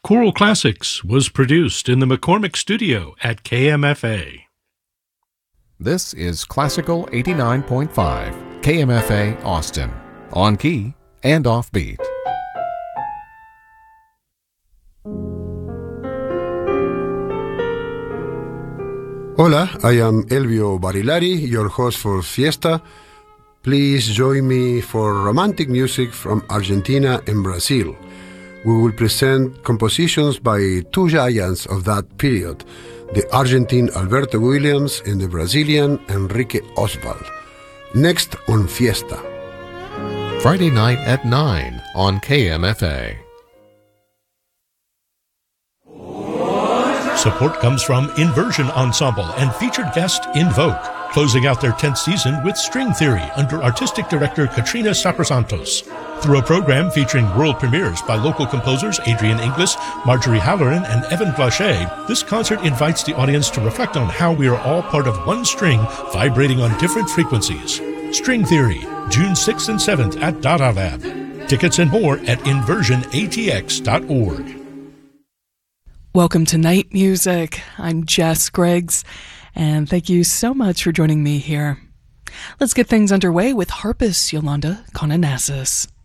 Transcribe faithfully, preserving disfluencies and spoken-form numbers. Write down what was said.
Choral Classics was produced in the McCormick Studio at K M F A. This is Classical eighty-nine point five, K M F A Austin, on key and offbeat. Hola, I am Elvio Barilari, your host for Fiesta. Please join me for romantic music from Argentina and Brazil. We will present compositions by two giants of that period, the Argentine Alberto Williams and the Brazilian Enrique Oswald. Next on Fiesta. Friday night at nine on K M F A. Support comes from Inversion Ensemble and featured guest Invoke, closing out their tenth season with String Theory under artistic director Katrina Saprasantos. Through a program featuring world premieres by local composers Adrian Inglis, Marjorie Halloran, and Evan Blaché, this concert invites the audience to reflect on how we are all part of one string vibrating on different frequencies. String Theory, June sixth and seventh at Dada Lab. Tickets and more at inversion a t x dot org. Welcome to Night Music. I'm Jess Griggs, and thank you so much for joining me here. Let's get things underway with harpist Yolanda Kononassis.